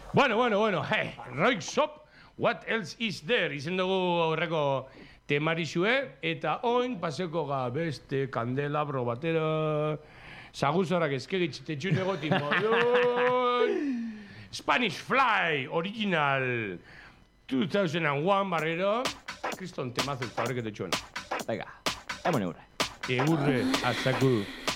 Bueno, hey, Roik Shop, what else is there? Izen dugu horreko temarixue, eta oin paseko beste kandelabro batera, zaguzorak eskegitzitetxun egotin modun, Spanish Fly, original, 2001 barrero, kriston temazo eta horreketetxuen. Venga, emon eurre. Eurre, azaku.